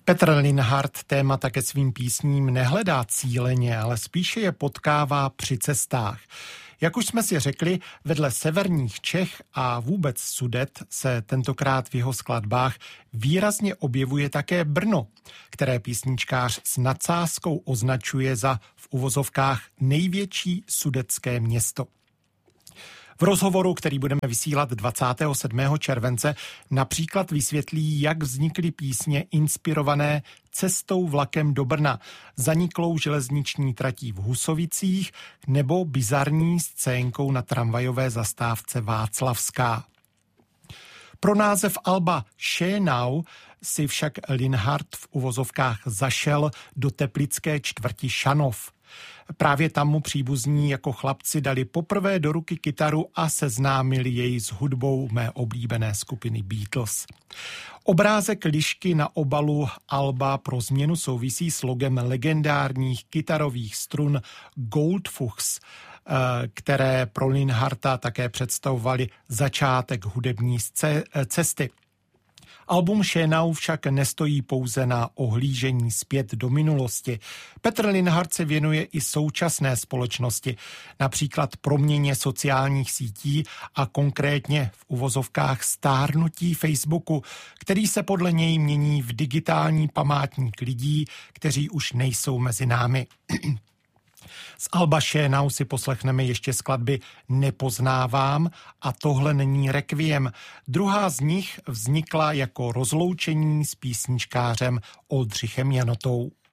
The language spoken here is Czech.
Petr Linhart témata ke svým písním nehledá cíleně, ale spíše je potkává při cestách. Jak už jsme si řekli, vedle severních Čech a vůbec Sudet se tentokrát v jeho skladbách výrazně objevuje také Brno, které písničkář s nadsázkou označuje za v uvozovkách největší sudetské město. V rozhovoru, který budeme vysílat 27. července, například vysvětlí, jak vznikly písně inspirované cestou vlakem do Brna, zaniklou železniční tratí v Husovicích nebo bizarní scénkou na tramvajové zastávce Václavská. Pro název alba Schönau si však Linhart v uvozovkách zašel do teplické čtvrti Šanov. Právě tam mu příbuzní jako chlapci dali poprvé do ruky kytaru a seznámili jej s hudbou mé oblíbené skupiny Beatles. Obrázek lišky na obalu alba pro změnu souvisí s logem legendárních kytarových strun Goldfuchs, které pro Linharta také představovaly začátek hudební cesty. Album Schönau však nestojí pouze na ohlížení zpět do minulosti. Petr Linhart se věnuje i současné společnosti, například proměně sociálních sítí a konkrétně v uvozovkách stárnutí Facebooku, který se podle něj mění v digitální památník lidí, kteří už nejsou mezi námi. Z alba Schönau si poslechneme ještě skladby Nepoznávám a Tohle není rekviem. Druhá z nich vznikla jako rozloučení s písničkářem Oldřichem Janotou.